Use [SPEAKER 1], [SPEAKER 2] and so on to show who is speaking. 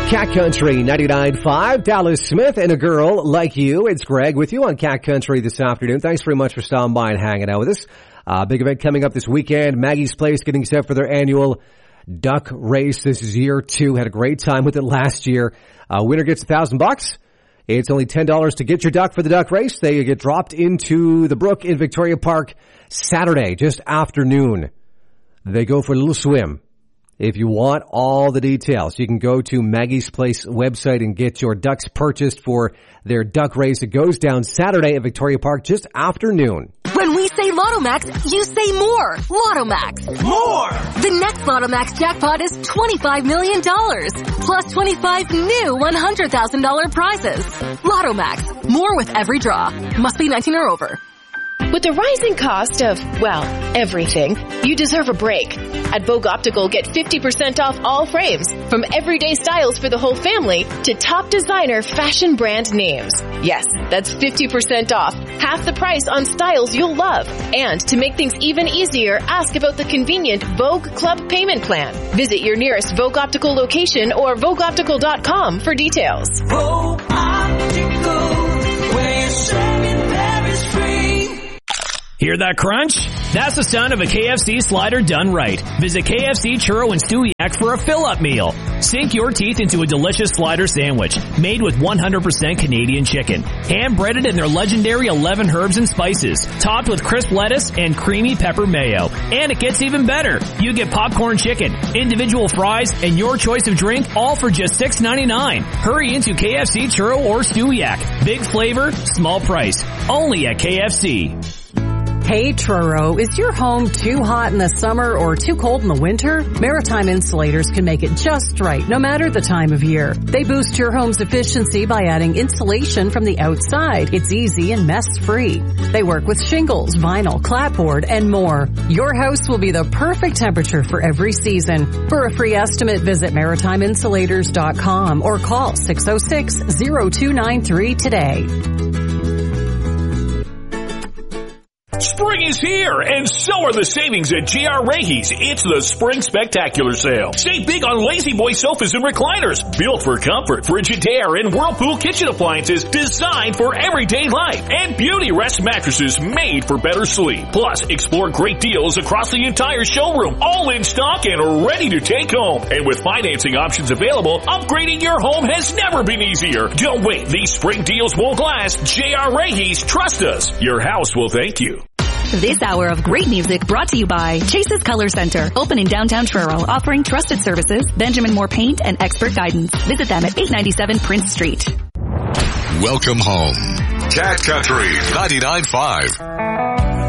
[SPEAKER 1] Cat Country 99.5, Dallas Smith and a girl like you. It's Greg with you on Cat Country this afternoon. Thanks very much for stopping by and hanging out with us. Big event coming up this weekend. Maggie's Place getting set for their annual duck race. This is year 2. Had a great time with it last year. Winner gets $1,000. It's only $10 to get your duck for the duck race. They get dropped into the brook in Victoria Park Saturday, just afternoon. They go for a little swim. If you want all the details, you can go to Maggie's Place website and get your ducks purchased for their duck race. It goes down Saturday at Victoria Park just after noon.
[SPEAKER 2] When we say Lotto Max, you say more. Lotto Max.
[SPEAKER 3] More!
[SPEAKER 2] The next Lotto Max jackpot is $25 million. Plus 25 new $100,000 prizes. Lotto Max. More with every draw. Must be 19 or over.
[SPEAKER 4] With the rising cost of, well, everything, you deserve a break. At Vogue Optical, get 50% off all frames, from everyday styles for the whole family to top designer fashion brand names. Yes, that's 50% off, half the price on styles you'll love. And to make things even easier, ask about the convenient Vogue Club payment plan. Visit your nearest Vogue Optical location or VogueOptical.com for details.
[SPEAKER 3] Vogue Optical, where your shopping there is free.
[SPEAKER 5] Hear that crunch? That's the sound of a KFC slider done right. Visit KFC Churro and Stewiacke for a fill-up meal. Sink your teeth into a delicious slider sandwich made with 100% Canadian chicken. Hand-breaded in their legendary 11 herbs and spices, topped with crisp lettuce and creamy pepper mayo. And it gets even better. You get popcorn chicken, individual fries, and your choice of drink, all for just $6.99. Hurry into KFC Churro or Stewiacke. Big flavor, small price. Only at KFC.
[SPEAKER 6] Hey Truro, is your home too hot in the summer or too cold in the winter? Maritime Insulators can make it just right, no matter the time of year. They boost your home's efficiency by adding insulation from the outside. It's easy and mess-free. They work with shingles, vinyl, clapboard, and more. Your house will be the perfect temperature for every season. For a free estimate, visit MaritimeInsulators.com or call 606-0293 today.
[SPEAKER 7] Spring is here, and so are the savings at J.R. Reahy's. It's the Spring Spectacular Sale. Save big on Lazy Boy sofas and recliners, built for comfort, Frigidaire and Whirlpool kitchen appliances designed for everyday life, and Beauty Rest mattresses made for better sleep. Plus, explore great deals across the entire showroom, all in stock and ready to take home. And with financing options available, upgrading your home has never been easier. Don't wait, these spring deals won't last. J.R. Reahy's, trust us. Your house will thank you.
[SPEAKER 8] This hour of great music brought to you by Chase's Color Center, open in downtown Truro, offering trusted services, Benjamin Moore paint, and expert guidance. Visit them at 897 Prince Street.
[SPEAKER 9] Welcome home. Cat Country 99.5.